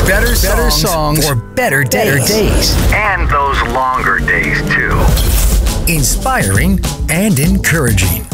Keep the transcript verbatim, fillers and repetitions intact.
Better, better songs for better days. better days. And those longer days, too. Inspiring and encouraging.